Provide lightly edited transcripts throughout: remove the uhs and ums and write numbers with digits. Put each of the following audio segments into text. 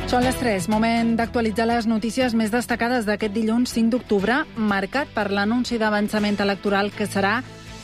Són les 3, moment d'actualitzar les notícies més destacades d'aquest dilluns 5 d'octubre, marcat per l'anunci d'avançament electoral que serà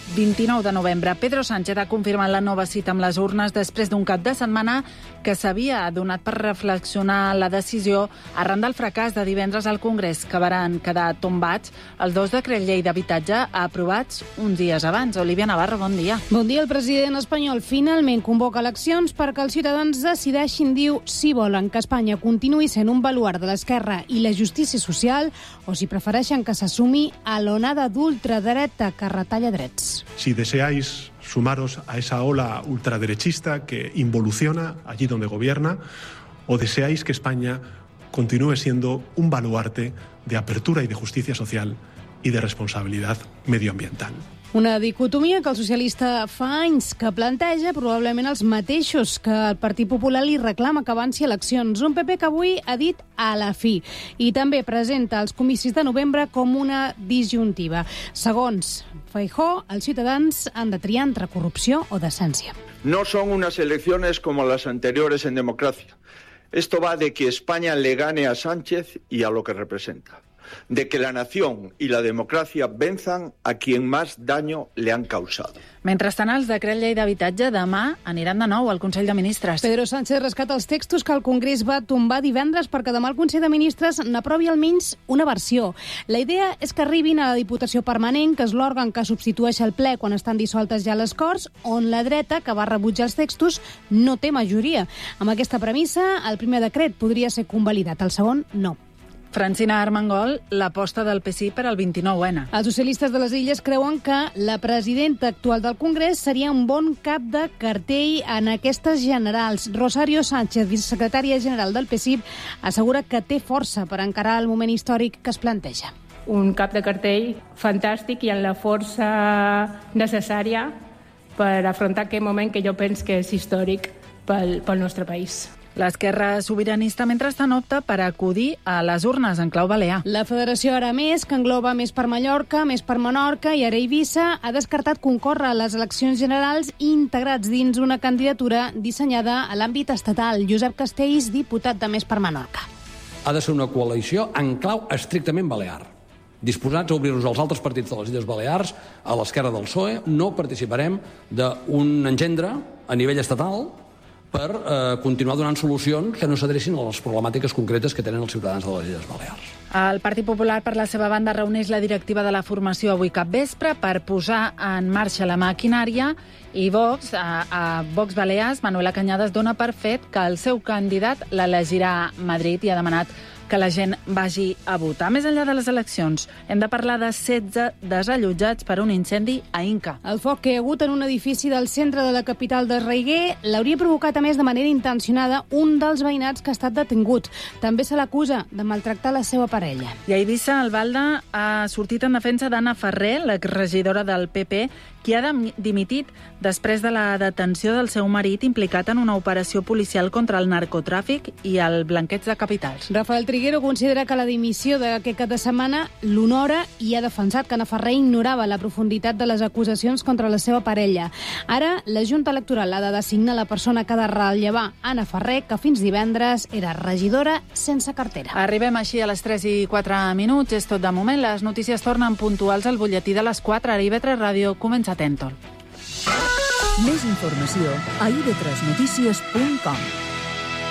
29 de novembre. Pedro Sánchez ha confirmat la nova cita amb les urnes després d'un cap de setmana que s'havia donat per reflexionar la decisió arran del fracàs de divendres al Congrés, que varen quedar tombats els 2 decrets llei d'habitatge aprovats uns dies abans. Olivia Navarro, bon dia. Bon dia. El president espanyol finalment convoca eleccions perquè els ciutadans decideixin, diu, si volen que Espanya continuï sent un baluard de l'esquerra i la justícia social o si prefereixen que s'assumi a l'onada d'ultradreta que retalla drets. Si deseáis sumaros a esa ola ultraderechista que involuciona allí donde gobierna, o deseáis que España continúe siendo un baluarte de apertura y de justicia social y de responsabilidad medioambiental. Una dicotomia que el socialista fa anys que planteja, probablement els mateixos que el Partit Popular li reclama que avanci eleccions. Un PP que avui ha dit a la fi i també presenta els comicis de novembre com una disjuntiva. Segons Feijóo, els ciutadans han de triar entre corrupció o decència. No son unas elecciones como las anteriores en democracia. Esto va de que España le gane a Sánchez y a lo que representa. De que la nación y la democracia venzan a quien más daño le han causado. Mentrestant, els decrets llei d'habitatge demà aniran de nou al Consell de Ministres. Pedro Sánchez rescata els textos que el Congrés va tombar divendres perquè demà el Consell de Ministres n'aprovi almenys una versió. La idea és que arribin a la Diputació Permanent, que és l'òrgan que substitueix el ple quan estan dissoltes ja les Corts, on la dreta, que va rebutjar els textos, no té majoria. Amb aquesta premissa, el primer decret podria ser convalidat, el segon no. Francina Armengol, l'aposta del PSI per al 29N. Els socialistes de les Illes creuen que la presidenta actual del Congrés seria un bon cap de cartell en aquestes generals. Rosario Sánchez, vicesecretària general del PSI, assegura que té força per encarar el moment històric que es planteja. Un cap de cartell fantàstic i amb la força necessària per afrontar aquest moment que jo penso que és històric pel nostre país. L'esquerra sobiranista, mentrestant, opta per acudir a les urnes en clau balear. La Federació Ara Més, que engloba Més per Mallorca, Més per Menorca i Ara Eivissa, ha descartat concórrer a les eleccions generals integrats dins una candidatura dissenyada a l'àmbit estatal. Josep Castells, diputat de Més per Menorca. Ha de ser una coalició en clau estrictament balear. Disposats a obrir-nos als altres partits de les Illes Balears, a l'esquerra del PSOE, no participarem d'un engendre a nivell estatal per continuar donant solucions que no s'adrecin a les problemàtiques concretes que tenen els ciutadans de les Illes Balears. El Partit Popular, per la seva banda, reuneix la directiva de la formació avui capvespre per posar en marxa la maquinària i Vox, a Vox Balears, Manuela Cañadas dona per fet que el seu candidat l'elegirà a Madrid i ha demanat que la gent vagi a votar. Més enllà de les eleccions, hem de parlar de 16 desallotjats per un incendi a Inca. El foc que hi ha hagut en un edifici del centre de la capital de Raiguer l'hauria provocat, a més, de manera intencionada un dels veïnats que ha estat detingut. També se l'acusa de maltractar la seva parella. I a Eivissa, el Valde ha sortit en defensa d'Anna Ferrer, l'exregidora del PP, qui ha dimitit després de la detenció del seu marit implicat en una operació policial contra el narcotràfic i el blanqueig de capitals. Rafael Triguero considera que la dimissió d'aquest cap de setmana l'honora i ha defensat que Anna Ferrer ignorava la profunditat de les acusacions contra la seva parella. Ara, la Junta Electoral ha de designar la persona que ha de rellevar Anna Ferrer, que fins divendres era regidora sense cartera. Arribem així a les 3 i 4 minuts. És tot de moment. Les notícies tornen puntuals al butlletí de les 4. Ara IB3 Ràdio comença Tèntol. Més informació a ib3notícies.com.